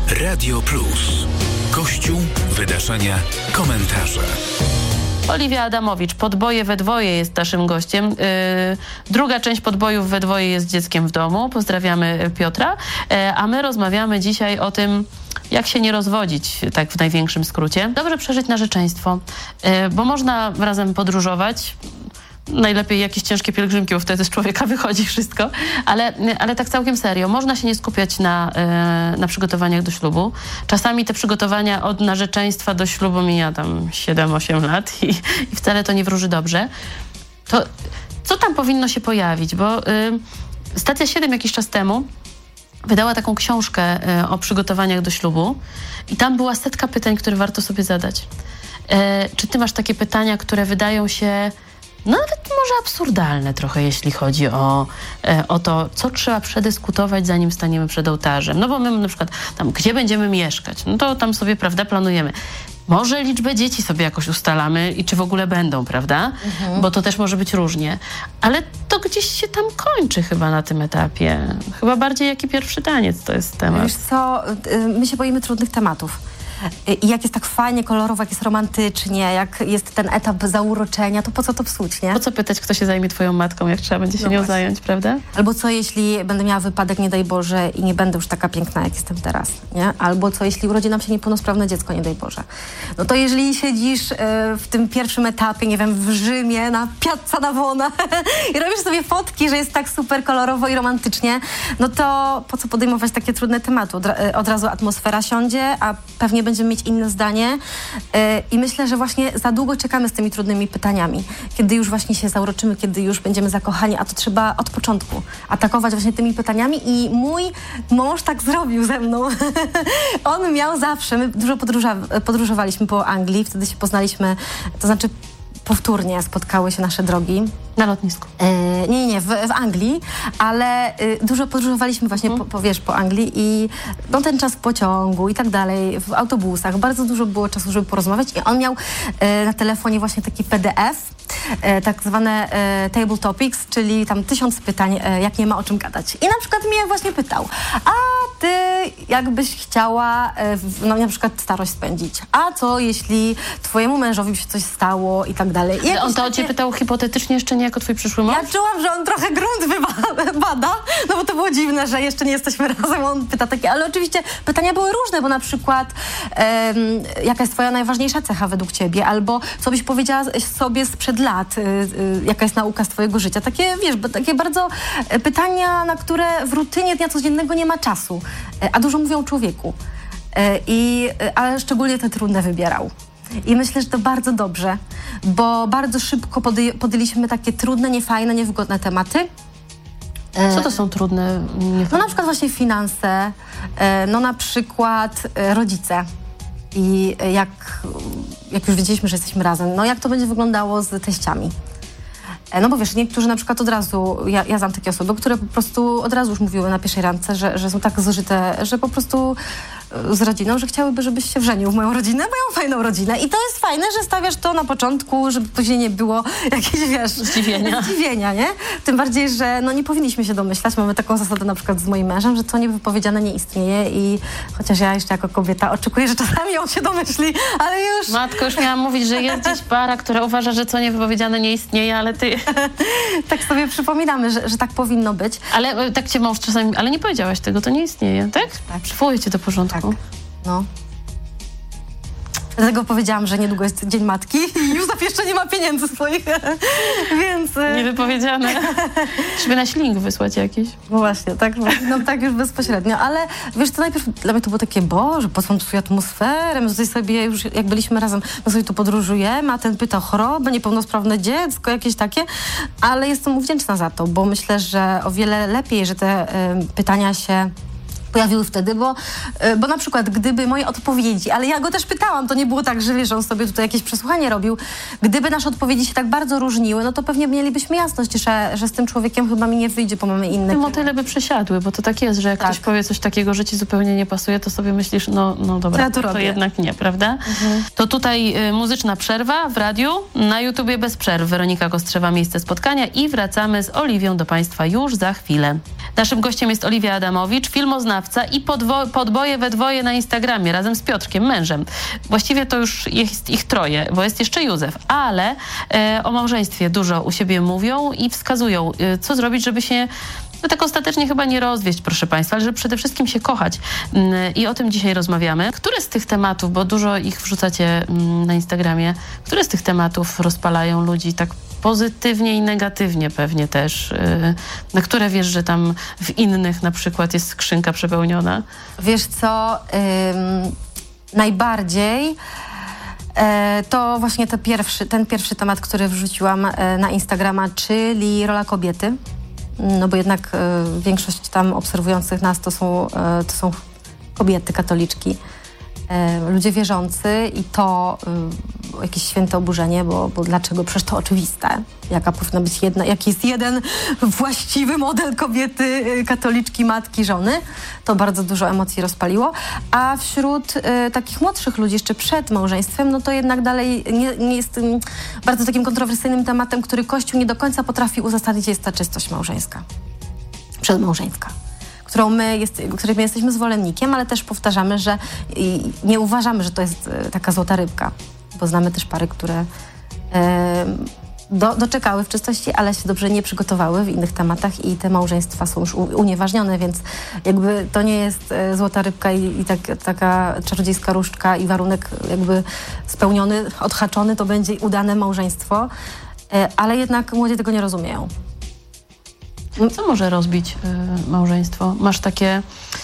Radio Plus. Kościół, wydarzenia, komentarze. Oliwia Adamowicz, Podboje we dwoje jest naszym gościem. Druga część Podbojów we dwoje jest dzieckiem w domu. Pozdrawiamy Piotra. A my rozmawiamy dzisiaj o tym, jak się nie rozwodzić, tak w największym skrócie. Dobrze przeżyć narzeczeństwo, bo można razem podróżować. Najlepiej jakieś ciężkie pielgrzymki, bo wtedy z człowieka wychodzi wszystko. Ale tak całkiem serio, można się nie skupiać na przygotowaniach do ślubu. Czasami te przygotowania od narzeczeństwa do ślubu mija tam 7-8 lat i wcale to nie wróży dobrze. To co tam powinno się pojawić? Bo Stacja 7 jakiś czas temu wydała taką książkę o przygotowaniach do ślubu i tam była setka pytań, które warto sobie zadać. Czy ty masz takie pytania, które wydają się nawet może absurdalne trochę, jeśli chodzi o to, co trzeba przedyskutować, zanim staniemy przed ołtarzem. No bo my na przykład tam, gdzie będziemy mieszkać, no to tam sobie, prawda, planujemy. Może liczbę dzieci sobie jakoś ustalamy i czy w ogóle będą, prawda? Bo to też może być różnie. Ale to gdzieś się tam kończy chyba na tym etapie. Chyba bardziej jaki pierwszy taniec to jest temat. Wiesz co, my się boimy trudnych tematów. I jak jest tak fajnie, kolorowo, jak jest romantycznie, jak jest ten etap zauroczenia, to po co to psuć, nie? Po co pytać, kto się zajmie twoją matką, jak trzeba będzie się nią zająć, prawda? Albo co, jeśli będę miała wypadek, nie daj Boże, i nie będę już taka piękna, jak jestem teraz, nie? Albo co, jeśli urodzi nam się niepełnosprawne dziecko, nie daj Boże. No to jeżeli siedzisz w tym pierwszym etapie, nie wiem, w Rzymie, na Piazza Navona i robisz sobie fotki, że jest tak super kolorowo i romantycznie, no to po co podejmować takie trudne tematy? Od razu atmosfera siądzie, a pewnie będziemy mieć inne zdanie i myślę, że właśnie za długo czekamy z tymi trudnymi pytaniami. Kiedy już właśnie się zauroczymy, kiedy już będziemy zakochani, a to trzeba od początku atakować właśnie tymi pytaniami i mój mąż tak zrobił ze mną. On miał zawsze, my dużo podróżowaliśmy po Anglii, wtedy się poznaliśmy, to znaczy powtórnie spotkały się nasze drogi. Na lotnisku? Nie, w Anglii, ale dużo podróżowaliśmy właśnie po Anglii i no, ten czas w pociągu i tak dalej, w autobusach. Bardzo dużo było czasu, żeby porozmawiać i on miał na telefonie właśnie taki PDF, tak zwane table topics, czyli tam 1000 pytań, jak nie ma o czym gadać. I na przykład mnie właśnie pytał, a ty jakbyś chciała na przykład starość spędzić? A co jeśli twojemu mężowi by się coś stało i tak dalej? I on to o ciebie pytał hipotetycznie jeszcze nie jako twój przyszły mąż? Ja czułam, że on trochę grunt bada, no bo to było dziwne, że jeszcze nie jesteśmy razem, on pyta takie, ale oczywiście pytania były różne, bo na przykład jaka jest twoja najważniejsza cecha według ciebie, albo co byś powiedziała sobie sprzed lat, jaka jest nauka z twojego życia. Takie, wiesz, takie bardzo pytania, na które w rutynie dnia codziennego nie ma czasu, a dużo mówią o człowieku. Ale szczególnie te trudne wybierał. I myślę, że to bardzo dobrze, bo bardzo szybko podjęliśmy takie trudne, niefajne, niewygodne tematy. Co to są trudne, niefajne? No na przykład właśnie finanse, no na przykład rodzice. I jak już wiedzieliśmy, że jesteśmy razem, no jak to będzie wyglądało z teściami. No bo wiesz, niektórzy na przykład od razu, ja znam takie osoby, które po prostu od razu już mówiły na pierwszej randce, że są tak zużyte, że po prostu z rodziną, że chciałyby, żebyś się wrzenił w moją rodzinę, bo ja mam fajną rodzinę. I to jest fajne, że stawiasz to na początku, żeby później nie było jakiegoś, wiesz... Zdziwienia, nie? Tym bardziej, że no nie powinniśmy się domyślać. Mamy taką zasadę na przykład z moim mężem, że co niewypowiedziane nie istnieje i chociaż ja jeszcze jako kobieta oczekuję, że czasami on się domyśli, ale już... Matko, już miałam mówić, że jest gdzieś para, która uważa, że co niewypowiedziane nie istnieje, ale ty... Tak sobie przypominamy, że tak powinno być. Ale tak cię mąż czasami... Ale nie powiedziałaś tego, to nie istnieje, tak? Tak. Przywołuję cię do porządku. Tak. No. Dlatego powiedziałam, że niedługo jest Dzień Matki i Józef jeszcze nie ma pieniędzy swoich, więc... Niewypowiedziane. Żeby na link wysłać jakiś. No właśnie, tak, no tak już bezpośrednio, ale wiesz, to najpierw dla mnie to było takie, Boże, posłam tu atmosferę, my tutaj sobie już, jak byliśmy razem, my sobie tu podróżujemy, a ten pyta o chorobę, niepełnosprawne dziecko, jakieś takie, ale jestem mu wdzięczna za to, bo myślę, że o wiele lepiej, że te pytania się pojawiły wtedy, bo na przykład gdyby moje odpowiedzi, ale ja go też pytałam, to nie było tak, że wiesz, on sobie tutaj jakieś przesłuchanie robił, gdyby nasze odpowiedzi się tak bardzo różniły, no to pewnie mielibyśmy jasność, że z tym człowiekiem chyba mi nie wyjdzie, bo mamy inne... Te motyle by przesiadły, bo to tak jest, że jak ktoś powie coś takiego, że ci zupełnie nie pasuje, to sobie myślisz, no dobra, to jednak nie, prawda? To tutaj muzyczna przerwa w radiu, na YouTubie bez przerw. Weronika Kostrzewa, Miejsce spotkania i wracamy z Oliwią do Państwa już za chwilę. Naszym gościem jest Oliwia Adamowicz, filmoznawca, sprawca i podboje we dwoje na Instagramie razem z Piotrkiem, mężem. Właściwie to już jest ich troje, bo jest jeszcze Józef, ale o małżeństwie dużo u siebie mówią i wskazują, co zrobić, żeby się tak ostatecznie chyba nie rozwieść, proszę Państwa, ale żeby przede wszystkim się kochać. I o tym dzisiaj rozmawiamy. Które z tych tematów, bo dużo ich wrzucacie na Instagramie, które z tych tematów rozpalają ludzi tak pozytywnie i negatywnie pewnie też? Na które wiesz, że tam w innych na przykład jest skrzynka przepełniona? Wiesz co, najbardziej to właśnie ten pierwszy temat, który wrzuciłam na Instagrama, czyli rola kobiety. No bo jednak większość tam obserwujących nas to są kobiety, katoliczki, ludzie wierzący i to jakieś święte oburzenie, bo dlaczego? Przecież to oczywiste. Jaka powinna być jaki jest jeden właściwy model kobiety, katoliczki, matki, żony. To bardzo dużo emocji rozpaliło. A wśród takich młodszych ludzi jeszcze przed małżeństwem, no to jednak dalej nie jest bardzo takim kontrowersyjnym tematem, który Kościół nie do końca potrafi uzasadnić, jest ta czystość małżeńska. Przedmałżeńska. Której my jesteśmy zwolennikiem, ale też powtarzamy, że nie uważamy, że to jest taka złota rybka, bo znamy też pary, które doczekały w czystości, ale się dobrze nie przygotowały w innych tematach i te małżeństwa są już unieważnione, więc jakby to nie jest złota rybka i taka czarodziejska różdżka i warunek jakby spełniony, odhaczony, to będzie udane małżeństwo, ale jednak młodzi tego nie rozumieją. Co może rozbić małżeństwo? Masz takie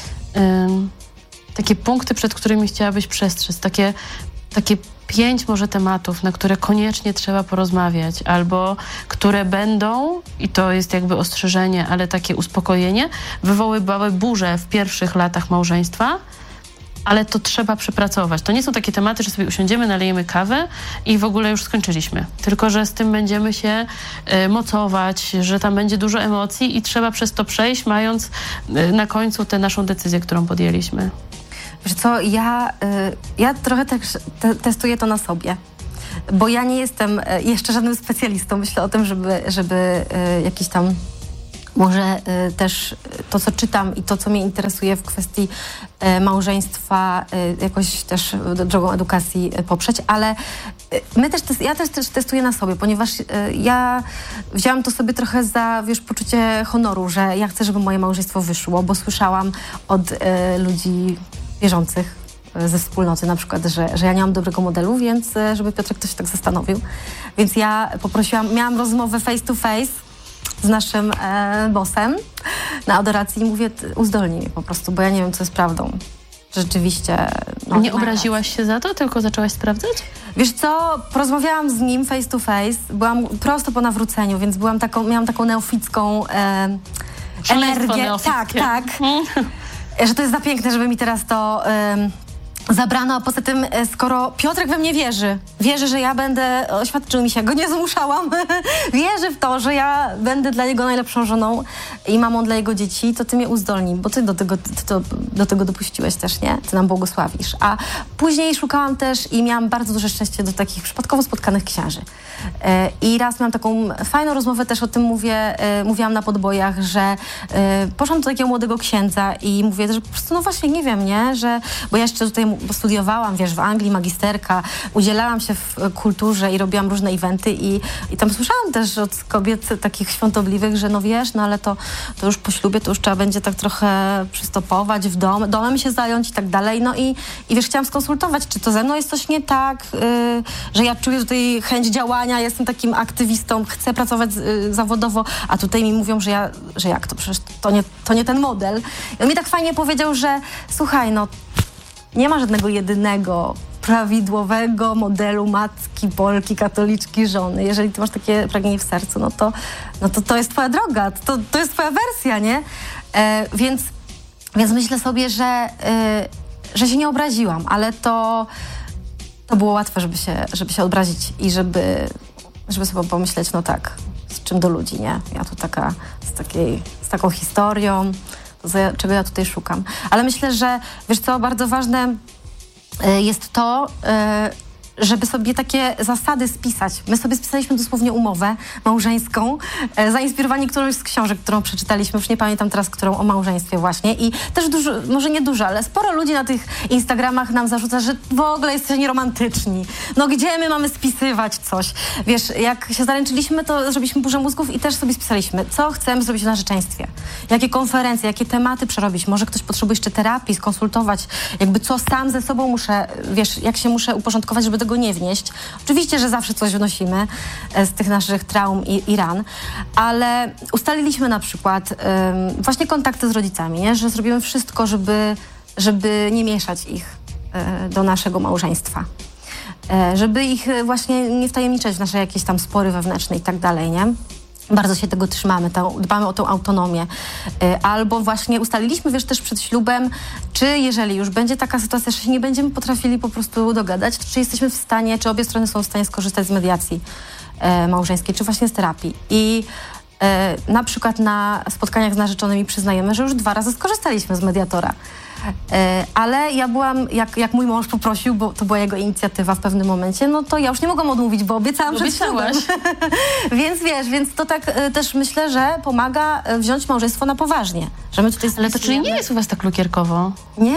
punkty, przed którymi chciałabyś przestrzec, takie 5 może tematów, na które koniecznie trzeba porozmawiać, albo które będą, i to jest jakby ostrzeżenie, ale takie uspokojenie, wywoływały burzę w pierwszych latach małżeństwa, ale to trzeba przepracować. To nie są takie tematy, że sobie usiądziemy, nalejemy kawę i w ogóle już skończyliśmy. Tylko że z tym będziemy się mocować, że tam będzie dużo emocji i trzeba przez to przejść, mając na końcu tę naszą decyzję, którą podjęliśmy. Wiesz co, ja trochę też testuję to na sobie, bo ja nie jestem jeszcze żadnym specjalistą. Myślę o tym, żeby jakiś tam może też to, co czytam i to, co mnie interesuje w kwestii małżeństwa, jakoś też drogą edukacji poprzeć, ale ja też testuję na sobie, ponieważ ja wzięłam to sobie trochę za, poczucie honoru, że ja chcę, żeby moje małżeństwo wyszło, bo słyszałam od ludzi wierzących ze wspólnoty na przykład, że ja nie mam dobrego modelu, więc żeby Piotrek ktoś tak zastanowił. Więc ja miałam rozmowę face to face z naszym bossem na adoracji i mówię, uzdolnij mnie po prostu, bo ja nie wiem, co jest prawdą. Rzeczywiście. Nie obraziłaś się za to, tylko zaczęłaś sprawdzać? Wiesz co, porozmawiałam z nim face to face, byłam prosto po nawróceniu, więc miałam taką neoficką energię. Tak. Że to jest za piękne, żeby mi teraz to zabrano, a poza tym, skoro Piotrek we mnie wierzy, że ja będę, oświadczył mi się, go nie zmuszałam, wierzy w to, że ja będę dla niego najlepszą żoną i mamą dla jego dzieci, to ty mnie uzdolnij, bo ty do tego dopuściłeś też, nie? Ty nam błogosławisz. A później szukałam też i miałam bardzo duże szczęście do takich przypadkowo spotkanych księży. I raz miałam taką fajną rozmowę, też o tym mówiłam na podbojach, że poszłam do takiego młodego księdza i mówię, że po prostu, no właśnie, nie wiem, nie? Bo ja jeszcze tutaj studiowałam, w Anglii, magisterka, udzielałam się w kulturze i robiłam różne eventy i tam słyszałam też od kobiet takich świątobliwych, że no wiesz, no ale to już po ślubie to już trzeba będzie tak trochę przystopować domem się zająć i tak dalej, no i chciałam skonsultować, czy to ze mną jest coś nie tak, że ja czuję tutaj chęć działania, jestem takim aktywistą, chcę pracować zawodowo, a tutaj mi mówią, że jak to, przecież to nie ten model. I on mi tak fajnie powiedział, że słuchaj, no nie ma żadnego jedynego prawidłowego modelu matki, Polki, katoliczki, żony. Jeżeli ty masz takie pragnienie w sercu, no to jest twoja droga, to jest twoja wersja, nie? Więc myślę sobie, że się nie obraziłam, ale to było łatwe, żeby się obrazić i żeby sobie pomyśleć, no tak, z czym do ludzi, nie? Ja tu z taką historią, czego ja tutaj szukam. Ale myślę, że wiesz co, bardzo ważne jest to, żeby sobie takie zasady spisać. My sobie spisaliśmy dosłownie umowę małżeńską, zainspirowani którąś z książek, którą przeczytaliśmy, już nie pamiętam teraz, którą o małżeństwie właśnie. I też dużo, może nie dużo, ale sporo ludzi na tych Instagramach nam zarzuca, że w ogóle jesteście nieromantyczni. No gdzie my mamy spisywać coś? Wiesz, jak się zaręczyliśmy, to zrobiliśmy burzę mózgów i też sobie spisaliśmy, co chcemy zrobić w narzeczeństwie. Jakie konferencje, jakie tematy przerobić. Może ktoś potrzebuje jeszcze terapii, skonsultować, jakby co sam ze sobą muszę, wiesz, jak się muszę uporządkować, żeby tego nie wnieść. Oczywiście, że zawsze coś wnosimy z tych naszych traum i ran, ale ustaliliśmy na przykład właśnie kontakty z rodzicami, nie? Że zrobimy wszystko, żeby nie mieszać ich do naszego małżeństwa. Żeby ich właśnie nie wtajemniczać w nasze jakieś tam spory wewnętrzne i tak dalej, nie? Bardzo się tego trzymamy, dbamy o tą autonomię. Albo właśnie ustaliliśmy, wiesz, też przed ślubem, czy jeżeli już będzie taka sytuacja, że się nie będziemy potrafili po prostu dogadać, czy jesteśmy w stanie, czy obie strony są w stanie skorzystać z mediacji małżeńskiej, czy właśnie z terapii. I na przykład na spotkaniach z narzeczonymi przyznajemy, że już 2 razy skorzystaliśmy z mediatora. Ale ja byłam, jak mój mąż poprosił, bo to była jego inicjatywa w pewnym momencie, no to ja już nie mogłam odmówić, bo obiecałam przed ślubem. Więc wiesz, więc to tak też myślę, że pomaga wziąć małżeństwo na poważnie. Że my tutaj ale to czyli nie jest u was tak lukierkowo?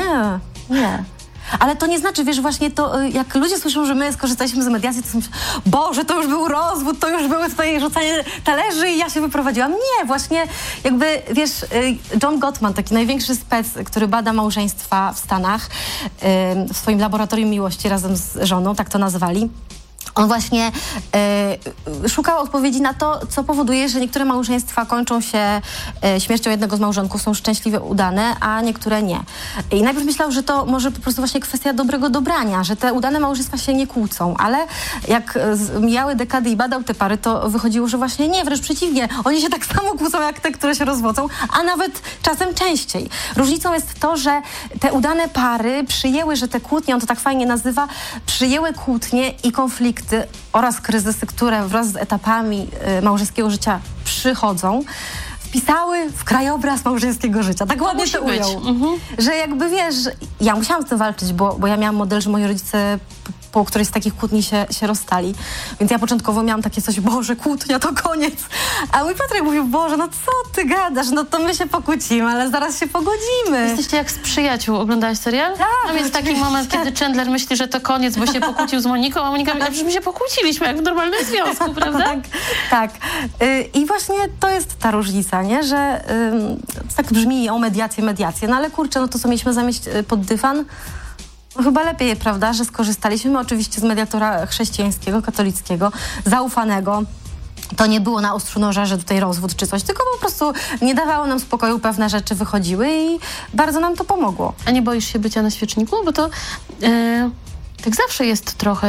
Nie. Ale to nie znaczy, wiesz, właśnie to, jak ludzie słyszą, że my skorzystaliśmy z mediacji, to myślą, Boże, to już był rozwód, to już było tutaj rzucanie talerzy i ja się wyprowadziłam. Nie, właśnie jakby, wiesz, John Gottman, taki największy spec, który bada małżeństwa w Stanach, w swoim laboratorium miłości razem z żoną, tak to nazwali. On właśnie szukał odpowiedzi na to, co powoduje, że niektóre małżeństwa kończą się śmiercią jednego z małżonków, są szczęśliwie udane, a niektóre nie. I najpierw myślał, że to może po prostu właśnie kwestia dobrego dobrania, że te udane małżeństwa się nie kłócą, ale jak mijały dekady i badał te pary, to wychodziło, że właśnie nie, wręcz przeciwnie. Oni się tak samo kłócą, jak te, które się rozwodzą, a nawet czasem częściej. Różnicą jest to, że te udane pary przyjęły, że te kłótnie, on to tak fajnie nazywa, przyjęły kłótnie i konflikty oraz kryzysy, które wraz z etapami małżeńskiego życia przychodzą, wpisały w krajobraz małżeńskiego życia. Tak ładnie to ujął. Że jakby, wiesz, ja musiałam z tym walczyć, bo ja miałam model, że moi rodzice po którejś z takich kłótni się rozstali. Więc ja początkowo miałam takie coś, Boże, kłótnia to koniec. A mój Piotrek mówił, Boże, no co ty gadasz? No to my się pokłócimy, ale zaraz się pogodzimy. Jesteście jak z Przyjaciół. Oglądałaś serial? Tak. Tam jest taki moment, kiedy Chandler myśli, że to koniec, bo się pokłócił z Moniką, a Monika mówi, że my się pokłóciliśmy, jak w normalnym związku, prawda? Tak. I właśnie to jest ta różnica, nie? Że tak brzmi o mediację, no ale kurczę, no to co mieliśmy zamieść pod dywan? No chyba lepiej, prawda, że skorzystaliśmy oczywiście z mediatora chrześcijańskiego, katolickiego, zaufanego. To nie było na ostrzu noża, że tutaj rozwód czy coś, tylko po prostu nie dawało nam spokoju, pewne rzeczy wychodziły i bardzo nam to pomogło. A nie boisz się bycia na świeczniku? Bo to tak zawsze jest trochę,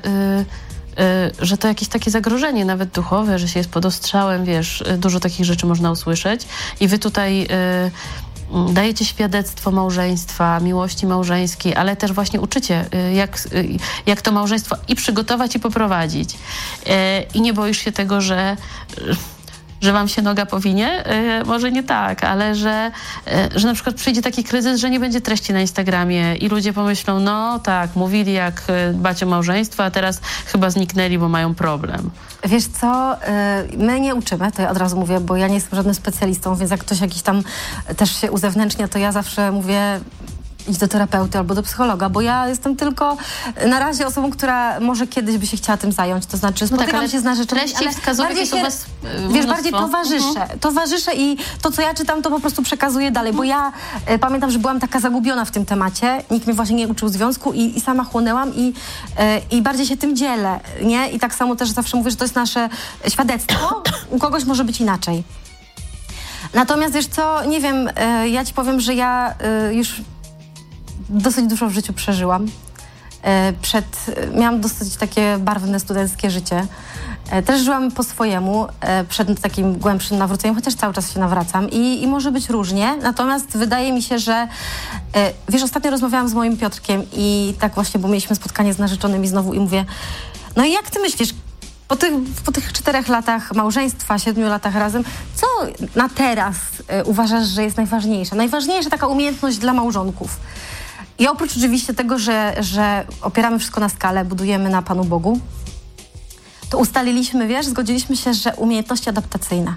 że to jakieś takie zagrożenie, nawet duchowe, że się jest pod ostrzałem, wiesz, dużo takich rzeczy można usłyszeć i wy tutaj dajecie świadectwo małżeństwa, miłości małżeńskiej, ale też właśnie uczycie, jak to małżeństwo i przygotować, i poprowadzić. I nie boisz się tego, że wam się noga powinie? Może nie tak, ale że na przykład przyjdzie taki kryzys, że nie będzie treści na Instagramie i ludzie pomyślą, no tak, mówili jak dbać o małżeństwo, a teraz chyba zniknęli, bo mają problem. Wiesz co, my nie uczymy, to ja od razu mówię, bo ja nie jestem żadnym specjalistą, więc jak ktoś jakiś tam też się uzewnętrznia, to ja zawsze mówię, idź do terapeuty albo do psychologa, bo ja jestem tylko na razie osobą, która może kiedyś by się chciała tym zająć, to znaczy spotykam się z narzeczonymi, treści i wskazówek jest u was wiesz, bardziej towarzyszę i to, co ja czytam, to po prostu przekazuję dalej, bo ja pamiętam, że byłam taka zagubiona w tym temacie, nikt mnie właśnie nie uczył związku i sama chłonęłam i bardziej się tym dzielę, nie? I tak samo też zawsze mówię, że to jest nasze świadectwo, u kogoś może być inaczej. Natomiast wiesz co, nie wiem, ja ci powiem, że ja już dosyć dużo w życiu przeżyłam. Miałam dosyć takie barwne, studenckie życie. Też żyłam po swojemu, przed takim głębszym nawróceniem, chociaż cały czas się nawracam i może być różnie. Natomiast wydaje mi się, że wiesz, ostatnio rozmawiałam z moim Piotrkiem i tak właśnie, bo mieliśmy spotkanie z narzeczonymi znowu i mówię, no i jak ty myślisz, po tych 4 latach małżeństwa, 7 latach razem, co na teraz uważasz, że jest najważniejsze? Najważniejsza taka umiejętność dla małżonków. I oprócz oczywiście tego, że opieramy wszystko na skalę, budujemy na Panu Bogu, to ustaliliśmy, zgodziliśmy się, że umiejętności adaptacyjne.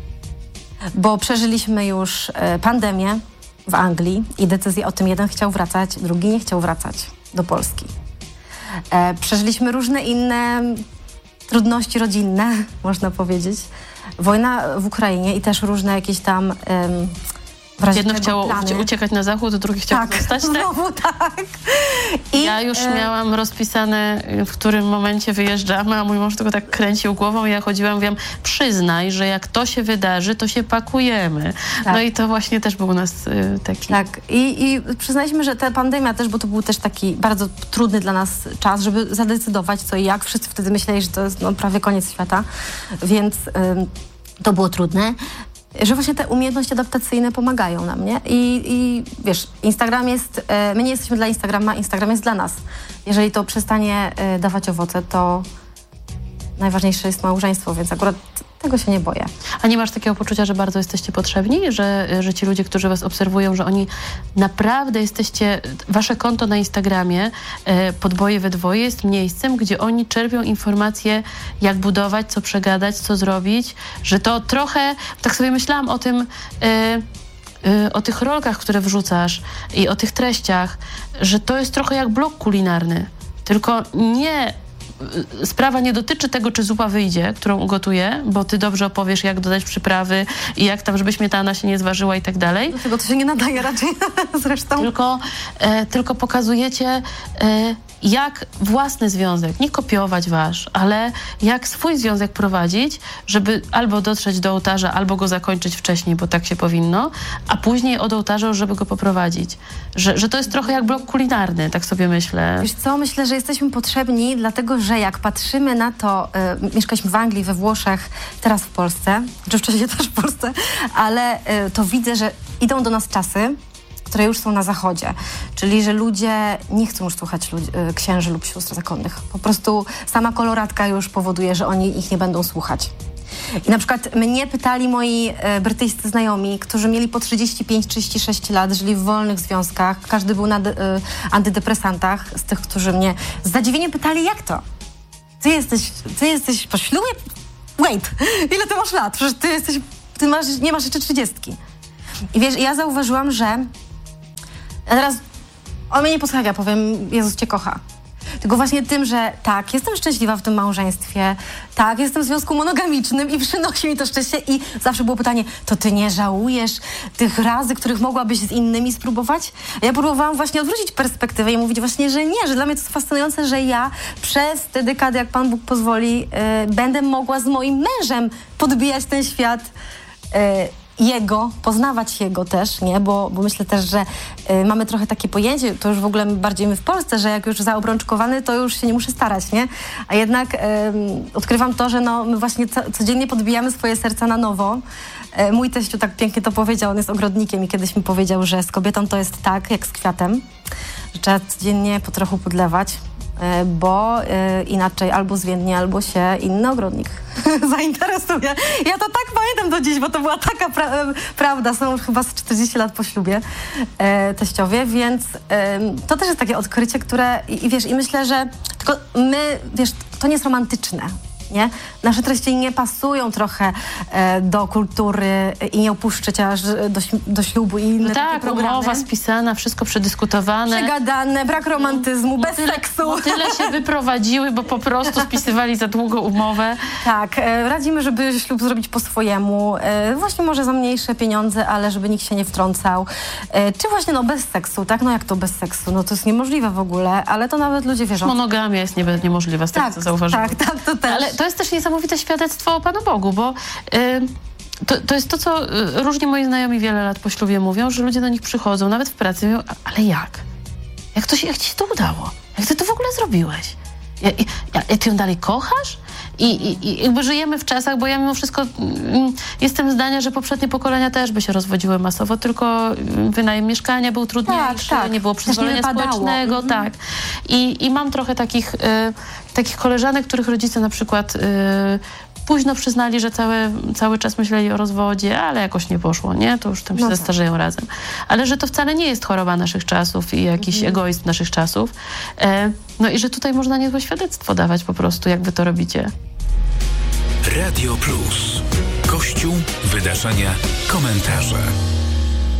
Bo przeżyliśmy już pandemię w Anglii i decyzję o tym, jeden chciał wracać, drugi nie chciał wracać do Polski. Przeżyliśmy różne inne trudności rodzinne, można powiedzieć. Wojna w Ukrainie i też różne jakieś tam jedno chciało uciekać na zachód, drugi chciał zostać. Znowu tak. I ja już miałam rozpisane, w którym momencie wyjeżdżamy, a mój mąż tylko tak kręcił głową i ja chodziłam, mówiłam, przyznaj, że jak to się wydarzy, to się pakujemy. Tak. No i to właśnie też był u nas taki... Tak. I przyznaliśmy, że ta pandemia też, bo to był też taki bardzo trudny dla nas czas, żeby zadecydować co i jak. Wszyscy wtedy myśleli, że to jest prawie koniec świata, więc to było trudne. Że właśnie te umiejętności adaptacyjne pomagają nam, nie? I wiesz, Instagram jest... My nie jesteśmy dla Instagrama, Instagram jest dla nas. Jeżeli to przestanie dawać owoce, to najważniejsze jest małżeństwo, więc akurat tego się nie boję. A nie masz takiego poczucia, że bardzo jesteście potrzebni? Że ci ludzie, którzy was obserwują, że oni naprawdę jesteście... Wasze konto na Instagramie, Podboje we dwoje, jest miejscem, gdzie oni czerpią informacje, jak budować, co przegadać, co zrobić. Że to trochę... Tak sobie myślałam o tym... o tych rolkach, które wrzucasz i o tych treściach, że to jest trochę jak blog kulinarny. Tylko nie... Sprawa nie dotyczy tego, czy zupa wyjdzie, którą ugotuję, bo ty dobrze opowiesz, jak dodać przyprawy i jak tam, żeby śmietana się nie zważyła i tak dalej. Do tego to się nie nadaje raczej zresztą. Tylko pokazujecie, jak własny związek, nie kopiować wasz, ale jak swój związek prowadzić, żeby albo dotrzeć do ołtarza, albo go zakończyć wcześniej, bo tak się powinno, a później od ołtarza, żeby go poprowadzić. Że to jest trochę jak blog kulinarny, tak sobie myślę. Wiesz co, myślę, że jesteśmy potrzebni, dlatego że jak patrzymy na to, mieszkaliśmy w Anglii, we Włoszech, teraz w Polsce, czy wcześniej też w Polsce, ale to widzę, że idą do nas czasy, które już są na zachodzie. Czyli, że ludzie nie chcą już słuchać księży lub sióstr zakonnych. Po prostu sama koloratka już powoduje, że oni ich nie będą słuchać. I na przykład mnie pytali moi brytyjscy znajomi, którzy mieli po 35-36 lat, żyli w wolnych związkach, każdy był na antydepresantach, z tych, którzy mnie z zadziwieniem pytali, jak to? Ty jesteś po ślubie? Wait, ile ty masz lat? Przecież nie masz jeszcze 30. I wiesz, ja zauważyłam, że a teraz on mnie nie posłucha, ja powiem, Jezus cię kocha. Tylko właśnie tym, że tak, jestem szczęśliwa w tym małżeństwie, tak, jestem w związku monogamicznym i przynosi mi to szczęście i zawsze było pytanie, to ty nie żałujesz tych razy, których mogłabyś z innymi spróbować? A ja próbowałam właśnie odwrócić perspektywę i mówić właśnie, że nie, że dla mnie to jest fascynujące, że ja przez te dekady, jak Pan Bóg pozwoli, będę mogła z moim mężem podbijać ten świat poznawać jego też, nie? Bo myślę też, że mamy trochę takie pojęcie, to już w ogóle bardziej my w Polsce, że jak już zaobrączkowany, to już się nie muszę starać, nie? A jednak odkrywam to, że my właśnie codziennie podbijamy swoje serca na nowo. Mój teściu tak pięknie to powiedział, on jest ogrodnikiem i kiedyś mi powiedział, że z kobietą to jest tak, jak z kwiatem, że trzeba codziennie po trochu podlewać, bo inaczej albo zwiędnie, albo się inny ogrodnik zainteresuje. Ja to tak pamiętam do dziś, bo to była taka prawda. Są już chyba z 40 lat po ślubie teściowie, więc to też jest takie odkrycie, które i myślę, że tylko my, to nie jest romantyczne. Nie? Nasze treści nie pasują trochę do kultury i nie opuszczać aż do ślubu i inne tak, programy. Umowa spisana, wszystko przedyskutowane. Przegadane, brak romantyzmu, bez seksu. Bo tyle się wyprowadziły, bo po prostu spisywali za długo umowę. Tak, radzimy, żeby ślub zrobić po swojemu. Właśnie może za mniejsze pieniądze, ale żeby nikt się nie wtrącał. Czy właśnie bez seksu, tak? No jak to bez seksu? No to jest niemożliwe w ogóle, ale to nawet ludzie wierzą. Monogamia jest niemożliwa, z tego co zauważyłam. Tak, to też. Ale to jest też niesamowite świadectwo o Panu Bogu, bo to jest to, co różni moi znajomi wiele lat po ślubie mówią, że ludzie do nich przychodzą, nawet w pracy, mówią, ale jak? Jak ci się to udało? Jak ty to w ogóle zrobiłeś? Ty ją dalej kochasz? I jakby żyjemy w czasach, bo ja mimo wszystko jestem zdania, że poprzednie pokolenia też by się rozwodziły masowo, tylko wynajem mieszkania był trudniejszy, nie było przyzwolenia społecznego, tak. I mam trochę takich koleżanek, których rodzice na przykład późno przyznali, że cały czas myśleli o rozwodzie, ale jakoś nie poszło, nie? To już tam się zestarzeją razem. Ale że to wcale nie jest choroba naszych czasów i jakiś egoizm naszych czasów. No i że tutaj można niezłe świadectwo dawać po prostu, jak wy to robicie. Radio Plus. Kościół, wydarzenia, komentarze.